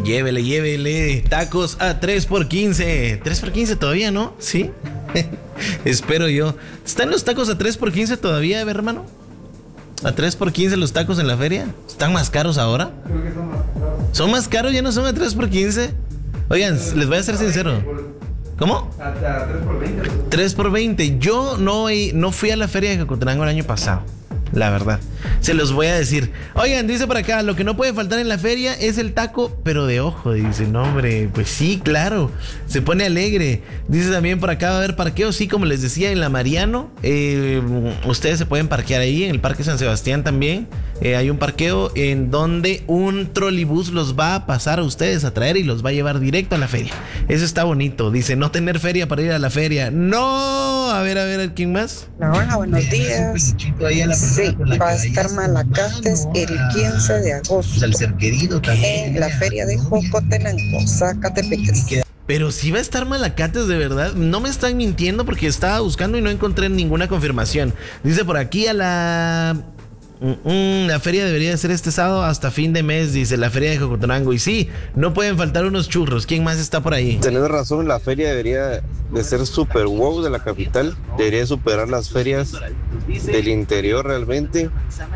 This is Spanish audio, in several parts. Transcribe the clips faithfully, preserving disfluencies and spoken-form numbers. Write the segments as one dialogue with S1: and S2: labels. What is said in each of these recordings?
S1: Llévele, llévele. Tacos a tres por quince. tres por quince todavía, ¿no? ¿Sí? Espero yo. ¿Están los tacos a tres por quince todavía, hermano? ¿A tres por quince los tacos en la feria? ¿Están más caros ahora?
S2: Creo que son más caros.
S1: ¿Son más caros? ¿Ya no son a tres por quince? Oigan, les voy a ser sincero. ¿Cómo?
S2: A, a tres por veinte.
S1: tres por veinte. Yo no, no fui a la feria de Jocotenango el año pasado. La verdad, se los voy a decir. Oigan, dice por acá, lo que no puede faltar en la feria es el taco, pero de ojo. Dice, no hombre, pues sí, claro. Se pone alegre. Dice también por acá va a haber parqueo. Sí, como les decía, en la Mariano, eh, ustedes se pueden parquear ahí. En el Parque San Sebastián también eh, hay un parqueo en donde un trolibús los va a pasar a ustedes a traer y los va a llevar directo a la feria. Eso está bonito. Dice, no tener feria para ir a la feria. No, a ver, a ver, ¿quién más?
S3: Hola, buenos días. Sí, va a estar Malacates el quince de agosto en la feria de Jocotenango, Zacatepeques.
S1: Pero sí va a estar Malacates, de verdad. No me están mintiendo porque estaba buscando y no encontré ninguna confirmación. Dice por aquí a la... Mm, la feria debería ser este sábado hasta fin de mes, dice la feria de Jocotenango. Y sí, no pueden faltar unos churros. ¿Quién más está por ahí?
S4: Tenés razón, la feria debería de ser super wow de la capital. Debería superar las ferias del interior realmente.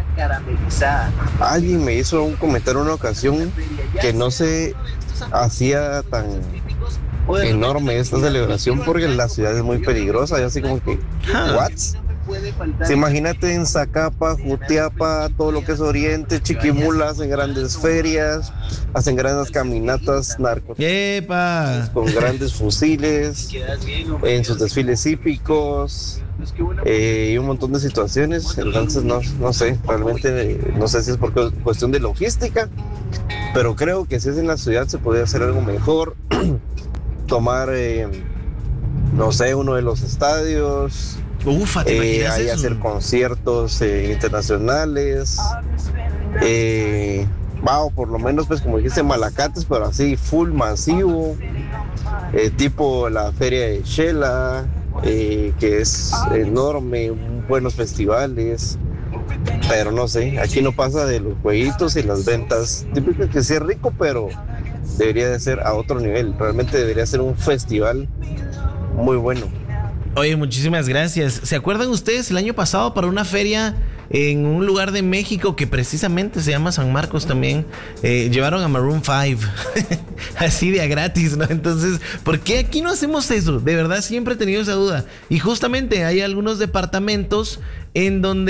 S4: Alguien me hizo un comentario en una ocasión que no se hacía tan enorme esta celebración porque la ciudad es muy peligrosa. Y así como que, ¿what? Sí, imagínate en Zacapa, Jutiapa, todo lo que es Oriente, Chiquimula, hacen grandes ferias, hacen grandes caminatas narcotráficas con grandes fusiles, en sus desfiles hípicos eh, y un montón de situaciones. Entonces no, no sé, realmente no sé si es por cuestión de logística, pero creo que si es en la ciudad se podría hacer algo mejor, tomar, eh, no sé, uno de los estadios.
S1: Ufa, ¿te
S4: eh,
S1: imaginas
S4: ahí
S1: eso?
S4: hacer conciertos eh, internacionales, eh, wow, por lo menos pues como dijiste Malacates, pero así full masivo, eh, tipo la feria de Shela, eh, que es enorme, buenos festivales, pero no sé, aquí no pasa de los jueguitos y las ventas, típico que sí es rico, pero debería de ser a otro nivel, realmente debería ser un festival muy bueno.
S1: Oye, muchísimas gracias. ¿Se acuerdan ustedes el año pasado para una feria en un lugar de México que precisamente se llama San Marcos también? Eh, llevaron a Maroon cinco. Así de a gratis, ¿no? Entonces, ¿por qué aquí no hacemos eso? De verdad siempre he tenido esa duda. Y justamente hay algunos departamentos en donde